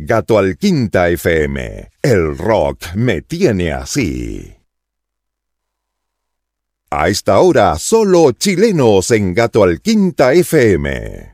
Gato al Quinta FM. El rock me tiene así. A esta hora, solo chilenos en Gato al Quinta FM.